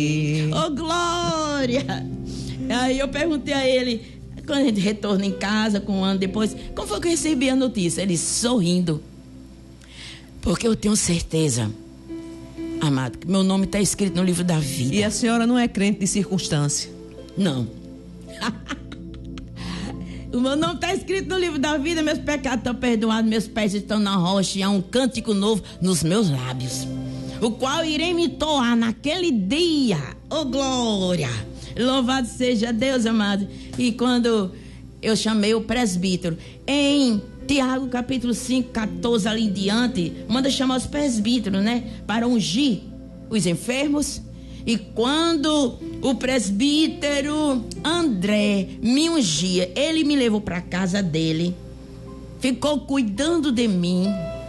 Oh, glória! Aí eu perguntei a ele, quando a gente retorna em casa, com um ano depois, como foi que eu recebi a notícia? Ele sorrindo. Porque eu tenho certeza, amado, que meu nome está escrito no livro da vida. E a senhora não é crente de circunstância? Não. O meu nome está escrito no livro da vida, meus pecados estão perdoados, meus pés estão na rocha e há um cântico novo nos meus lábios, o qual irei me entoar naquele dia. Oh, glória! Louvado seja Deus, amado. E quando eu chamei o presbítero, em Tiago capítulo 5, 14 ali em diante, manda chamar os presbíteros, né? Para ungir os enfermos. E quando o presbítero André me ungia, ele me levou para a casa dele, ficou cuidando de mim,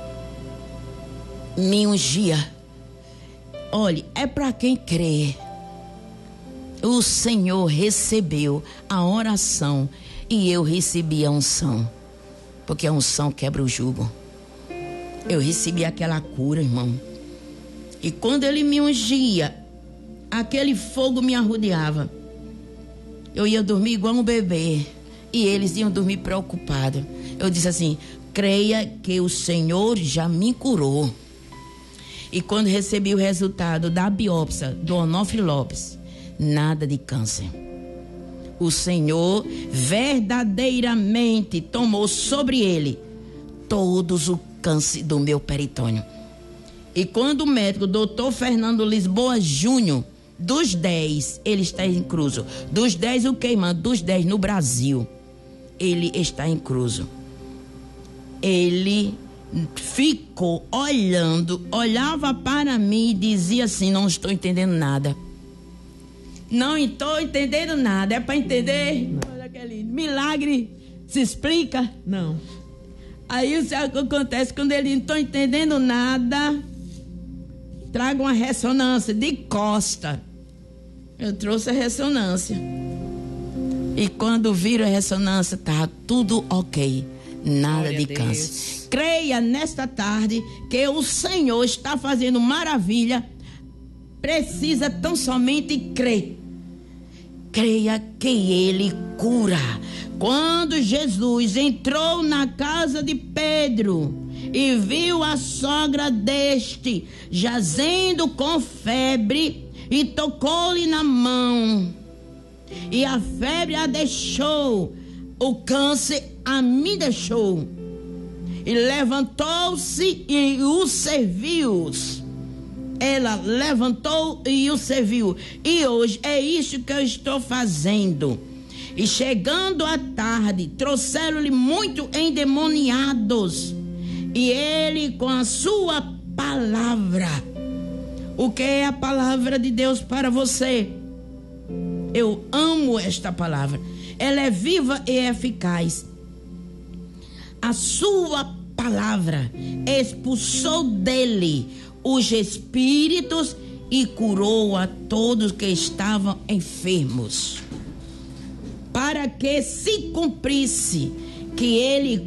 me ungia. Olha, é para quem crê. O Senhor recebeu a oração e eu recebi a unção, porque a unção quebra o jugo. Eu recebi aquela cura, irmão. E quando ele me ungia, aquele fogo me arrodeava. Eu ia dormir igual um bebê e eles iam dormir preocupados. Eu disse assim: creia que o Senhor já me curou. E quando recebi o resultado da biópsia do Onofre Lopes, nada de câncer. O Senhor verdadeiramente tomou sobre ele todos o câncer do meu peritônio. E quando o médico, doutor Fernando Lisboa Júnior, dos 10, ele está incluso. Dos 10 o que, irmã? Dos 10 no Brasil, ele está incluso. Ele ficou olhando, olhava para mim e dizia assim: não estou entendendo nada. Não estou entendendo nada. É para entender? Olha aquele milagre. Se explica? Não. Aí o que acontece quando ele não está entendendo nada? Traga uma ressonância de costa. Eu trouxe a ressonância. E quando viram a ressonância, estava tudo ok. Nada de câncer. Creia nesta tarde que o Senhor está fazendo maravilha. Precisa tão somente crer. Creia que Ele cura. Quando Jesus entrou na casa de Pedro e viu a sogra deste jazendo com febre, e tocou-lhe na mão, e a febre a deixou, o câncer a me deixou, e levantou-se e o serviu. Ela levantou e o serviu. E hoje é isso que eu estou fazendo. E chegando à tarde, trouxeram-lhe muito endemoniados. E ele, com a sua palavra. O que é a palavra de Deus para você? Eu amo esta palavra. Ela é viva e eficaz. A sua palavra expulsou dele os espíritos e curou a todos que estavam enfermos, para que se cumprisse que ele